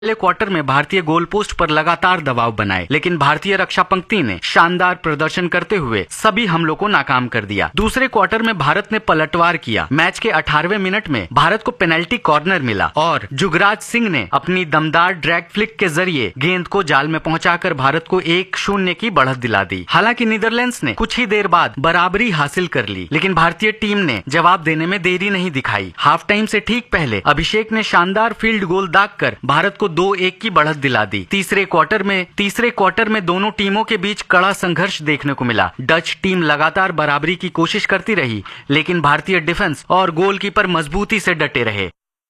पहले क्वार्टर में भारतीय गोल पोस्ट पर लगातार दबाव बनाए, लेकिन भारतीय रक्षा पंक्ति ने शानदार प्रदर्शन करते हुए सभी हमलों को नाकाम कर दिया। दूसरे क्वार्टर में भारत ने पलटवार किया। मैच के 18वें मिनट में भारत को पेनल्टी कॉर्नर मिला और जुगराज सिंह ने अपनी दमदार ड्रैग फ्लिक के जरिए गेंद को जाल में पहुंचाकर भारत को 1-0 की बढ़त दिला दी। हालांकि नीदरलैंड्स ने कुछ ही देर बाद बराबरी हासिल कर ली, लेकिन भारतीय टीम ने जवाब देने में देरी नहीं दिखाई। हाफ टाइम से ठीक पहले अभिषेक ने शानदार फील्ड गोल दागकर भारत को 2-1 की बढ़त दिला दी। तीसरे क्वार्टर में दोनों टीमों के बीच कड़ा संघर्ष देखने को मिला। डच टीम लगातार बराबरी की कोशिश करती रही, लेकिन भारतीय डिफेंस और गोलकीपर मजबूती से डटे रहे।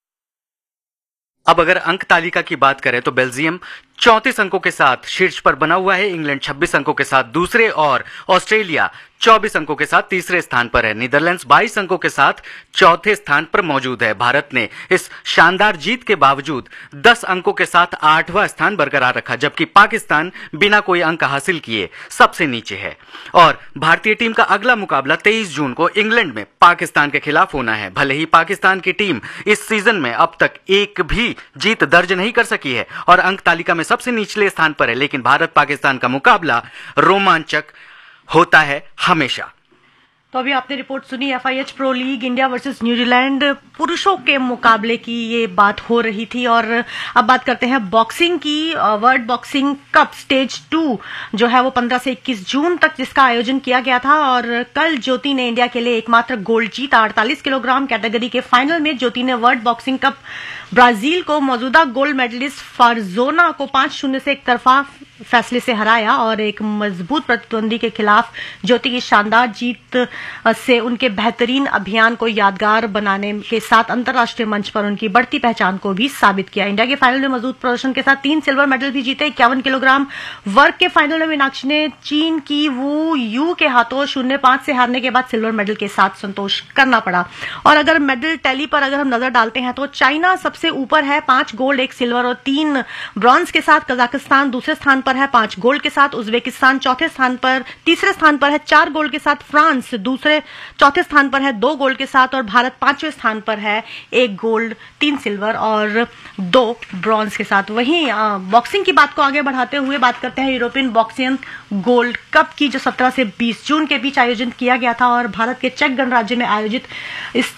अब अगर अंक तालिका की बात करें तो बेल्जियम 34 अंकों के साथ शीर्ष पर बना हुआ है, इंग्लैंड 26 अंकों के साथ दूसरे और ऑस्ट्रेलिया 24 अंकों के साथ तीसरे स्थान पर है। नीदरलैंड्स 22 अंकों के साथ चौथे स्थान पर मौजूद है। भारत ने इस शानदार जीत के बावजूद 10 अंकों के साथ 8वां स्थान बरकरार रखा, जबकि पाकिस्तान बिना कोई अंक हासिल किए सबसे नीचे है। और भारतीय टीम का अगला मुकाबला 23 जून को इंग्लैंड में पाकिस्तान के खिलाफ होना है। भले ही पाकिस्तान की टीम इस सीजन में अब तक एक भी जीत दर्ज नहीं कर सकी है और अंक तालिका में सबसे निचले स्थान पर है, लेकिन भारत पाकिस्तान का मुकाबला रोमांचक होता है हमेशा। तो अभी आपने रिपोर्ट सुनी FIH pro league India versus New Zealand पुरुषों के मुकाबले की ये बात हो रही थी। और अब बात करते हैं बॉक्सिंग की। वर्ल्ड बॉक्सिंग कप स्टेज 2 जो है वो 15 से 21 जून तक जिसका आयोजन किया गया था और कल ज्योति ने इंडिया के लिए एकमात्र गोल्ड जीता। 48 किलोग्राम कैटेगरी के फाइनल में ज्योति ने वर्ल्ड बॉक्सिंग कप ब्राजील को मौजूदा गोल्ड मेडलिस्ट फारजोना को 5-0 से एक तरफा फैसले से हराया और एक मजबूत प्रतिद्वंदी के खिलाफ ज्योति की शानदार जीत से उनके बेहतरीन अभियान को यादगार बनाने के साथ अंतर्राष्ट्रीय मंच पर उनकी बढ़ती पहचान को भी साबित किया। इंडिया के फाइनल में मजबूत प्रदर्शन के साथ 3 सिल्वर मेडल भी जीते। 51 किलोग्राम वर्ग के फाइनल में मीनाक्षी ने चीन की वू यू के हाथों 0-5 से हारने के बाद सिल्वर मेडल के साथ संतोष करना पड़ा। और अगर मेडल टैली पर अगर हम नजर डालते हैं तो चाइना सबसे ऊपर है 5 गोल्ड 1 सिल्वर और 3 ब्रॉन्ज के साथ। कजाकिस्तान दूसरे स्थान पर है 5 गोल्ड के साथ। उज्बेकिस्तान तीसरे स्थान पर है 4 गोल्ड के साथ। फ्रांस चौथे स्थान पर है 2 गोल्ड के साथ और भारत 5वें स्थान पर है 1 गोल्ड 3 सिल्वर और 2 ब्रॉन्ज के साथ। वहीं बॉक्सिंग की बात को आगे बढ़ाते हुए बात करते हैं यूरोपियन बॉक्सिंग गोल्ड कप की, जो 17 से 20 जून के बीच आयोजन किया गया था और भारत के चेक गणराज्य में आयोजित इस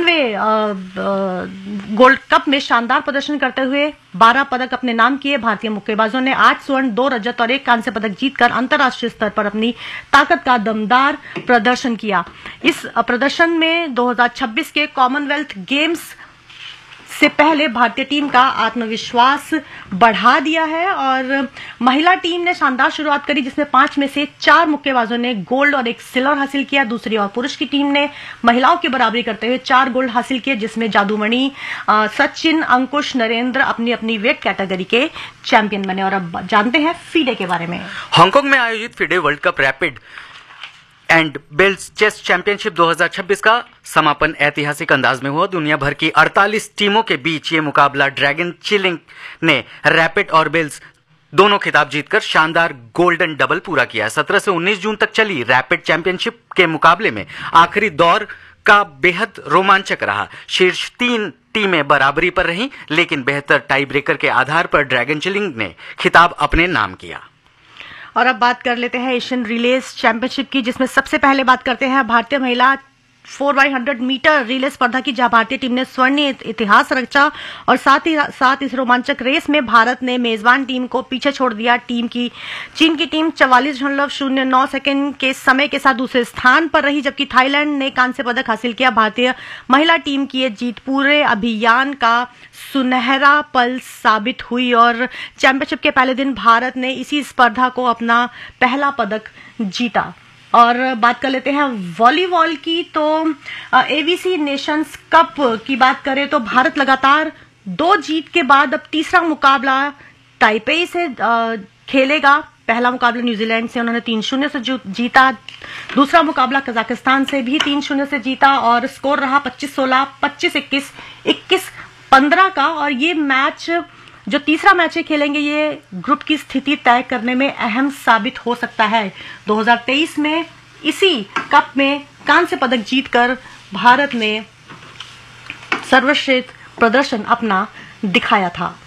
56वें गोल्ड कप में शानदार प्रदर्शन करते हुए 12 पदक अपने नाम किए। भारतीय मुक्केबाजों ने 8 स्वर्ण 2 रजत और 1 कांस्य पदक जीतकर अंतर्राष्ट्रीय स्तर पर अपनी ताकत का दमदार प्रदर्शन किया। इस प्रदर्शन में 2026 के कॉमनवेल्थ गेम्स से पहले भारतीय टीम का आत्मविश्वास बढ़ा दिया है और महिला टीम ने शानदार शुरुआत करी, जिसमें 5 में से 4 मुक्केबाजों ने गोल्ड और 1 सिल्वर हासिल किया। दूसरी और पुरुष की टीम ने महिलाओं की बराबरी करते हुए 4 गोल्ड हासिल किए, जिसमें जादूमणि सचिन, अंकुश, नरेंद्र अपनी अपनी वेट कैटेगरी के चैंपियन बने। और अब जानते हैं फीडे के बारे में। हांगकांग में आयोजित FIDE world cup rapid and bells chess championship 2026 का समापन ऐतिहासिक अंदाज में हुआ। दुनिया भर की 48 टीमों के बीच ये मुकाबला ड्रैगन चिलिंग ने रैपिड और बेल्स दोनों खिताब जीतकर शानदार गोल्डन डबल पूरा किया। 17 से 19 जून तक चली रैपिड चैंपियनशिप के मुकाबले में आखिरी दौर का बेहद रोमांचक रहा। शीर्ष 3 टीमें बराबरी पर रहीं, लेकिन बेहतर टाई ब्रेकर के आधार पर ड्रैगन चिलिंग ने खिताब अपने नाम किया। और अब बात कर लेते हैं एशियन रिलेज चैंपियनशिप की, जिसमें सबसे पहले बात करते हैं भारतीय महिला 4x100 मीटर रिले स्पर्धा की, जहां भारतीय टीम ने स्वर्णीय इतिहास रचा और साथ ही साथ इस रोमांचक रेस में भारत ने मेजबान टीम को पीछे छोड़ दिया। चीन की टीम 44.09 सेकंड के समय के साथ दूसरे स्थान पर रही, जबकि थाईलैंड ने कांस्य पदक हासिल किया। भारतीय महिला टीम की ये जीत पूरे अभियान का सुनहरा पल साबित हुई और चैंपियनशिप के पहले दिन भारत ने इसी स्पर्धा को अपना पहला पदक जीता। और बात कर लेते हैं वॉलीबॉल की, तो ABC नेशंस कप की बात करें तो भारत लगातार 2 जीत के बाद अब तीसरा मुकाबला ताइपेई से खेलेगा। पहला मुकाबला न्यूजीलैंड से उन्होंने 3-0 से जीता। दूसरा मुकाबला कजाकिस्तान से भी 3-0 से जीता और स्कोर रहा 25-16, 25-21, 21-15 का। और ये मैच जो तीसरा मैच खेलेंगे ये ग्रुप की स्थिति तय करने में अहम साबित हो सकता है। 2023 में इसी कप में कांस्य पदक जीतकर भारत ने सर्वश्रेष्ठ प्रदर्शन अपना दिखाया था।